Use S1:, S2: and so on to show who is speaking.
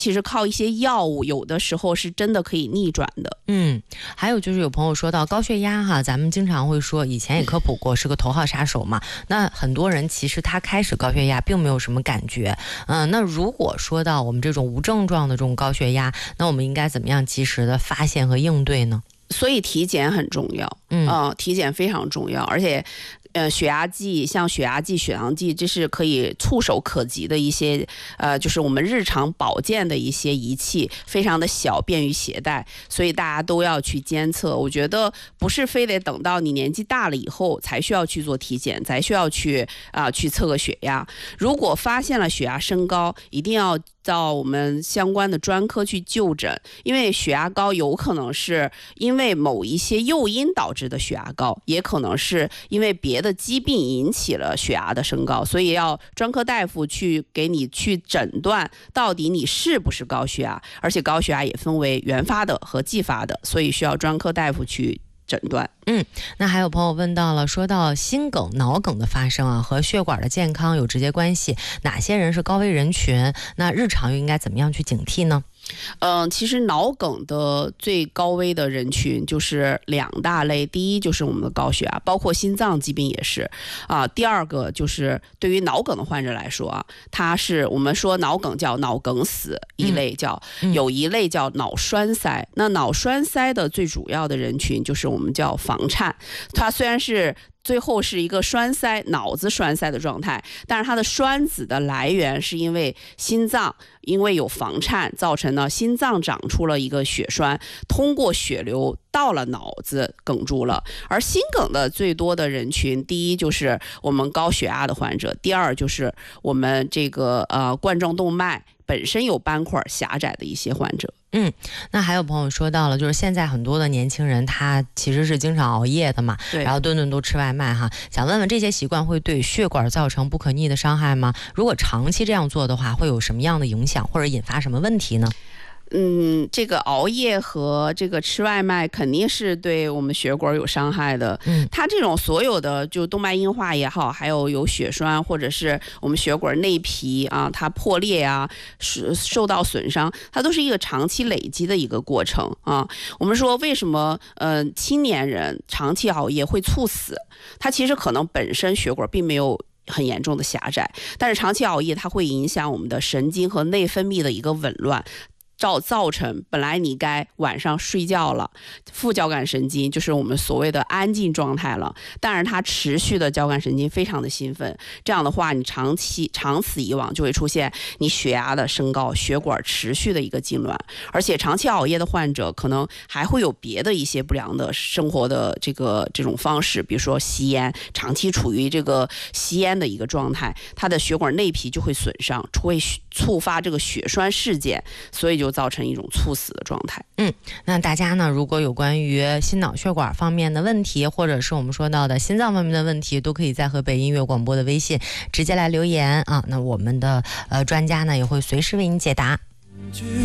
S1: 其实靠一些药物，有的时候是真的可以逆转的。
S2: 还有就是有朋友说到高血压哈，咱们经常会说，以前也科普过，是个头号杀手嘛。那很多人其实他开始高血压并没有什么感觉。那如果说到我们这种无症状的这种高血压，那我们应该怎么样及时的发现和应对呢？
S1: 所以体检很重要，体检非常重要，而且血压计，像血压计、血糖计，这是可以触手可及的一些就是我们日常保健的一些仪器，非常的小，便于携带，所以大家都要去监测。我觉得不是非得等到你年纪大了以后才需要去做体检，才需要去测个血压。如果发现了血压升高，一定要到我们相关的专科去就诊，因为血压高有可能是因为某一些诱因导致的血压高，也可能是因为别的疾病引起了血压的升高，所以要专科大夫去给你去诊断到底你是不是高血压，而且高血压也分为原发的和继发的，所以需要专科大夫去诊断。
S2: 那还有朋友问到了，说到心梗、脑梗的发生和血管的健康有直接关系，哪些人是高危人群？那日常又应该怎么样去警惕呢？
S1: 其实脑梗的最高危的人群就是2大类，第一就是我们的高血压，包括心脏疾病也是第二个就是对于脑梗的患者来说它是我们说脑梗叫脑梗死一类有一类叫脑栓塞。那脑栓塞的最主要的人群就是我们叫房颤，它虽然是最后是一个栓塞，脑子栓塞的状态，但是它的栓子的来源是因为心脏因为有房颤造成呢心脏长出了一个血栓，通过血流到了脑子梗住了。而心梗的最多的人群，第一就是我们高血压的患者，第二就是我们这个冠状动脉本身有斑块狭窄的一些患者。
S2: 那还有朋友说到了，就是现在很多的年轻人他其实是经常熬夜的嘛，然后顿顿都吃外卖想问问这些习惯会对血管造成不可逆的伤害吗？如果长期这样做的话，会有什么样的影响或者引发什么问题呢？
S1: 这个熬夜和这个吃外卖肯定是对我们血管有伤害的。它这种所有的就动脉硬化也好，还有血栓或者是我们血管内皮它破裂受到损伤，它都是一个长期累积的一个过程我们说为什么青年人长期熬夜会猝死？它其实可能本身血管并没有很严重的狭窄，但是长期熬夜它会影响我们的神经和内分泌的一个紊乱，造成本来你该晚上睡觉了，副交感神经就是我们所谓的安静状态了，但是它持续的交感神经非常的兴奋，这样的话你长此以往就会出现你血压的升高，血管持续的一个痉挛，而且长期熬夜的患者可能还会有别的一些不良的生活的这种方式，比如说吸烟，长期处于这个吸烟的一个状态，它的血管内皮就会损伤，会触发这个血栓事件，所以就造成一种猝死的状态。
S2: 那大家呢，如果有关于心脑血管方面的问题，或者是我们说到的心脏方面的问题，都可以在河北音乐广播的微信直接来留言那我们的专家呢也会随时为你解答。